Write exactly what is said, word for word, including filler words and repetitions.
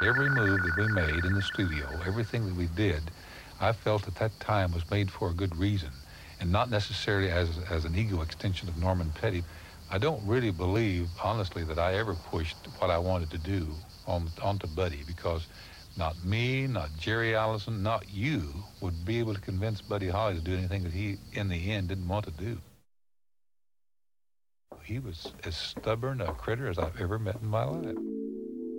Every move that we made in the studio, everything that we did, I felt that that time was made for a good reason, and not necessarily as, as an ego extension of Norman Petty. I don't really believe, honestly, that I ever pushed what I wanted to do on, onto Buddy, because not me, not Jerry Allison, not you would be able to convince Buddy Holly to do anything that he, in the end, didn't want to do. He was as stubborn a critter as I've ever met in my life.